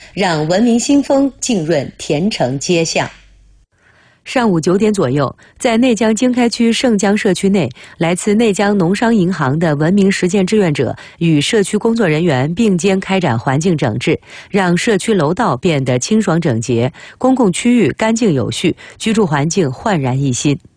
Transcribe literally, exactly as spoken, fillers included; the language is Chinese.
让文明新风浸润田城街巷。上午九点左右，在内江经开区盛江社区内，来自内江农商银行的文明实践志愿者与社区工作人员并肩开展环境整治，让社区楼道变得清爽整洁，公共区域干净有序，居住环境焕然一新。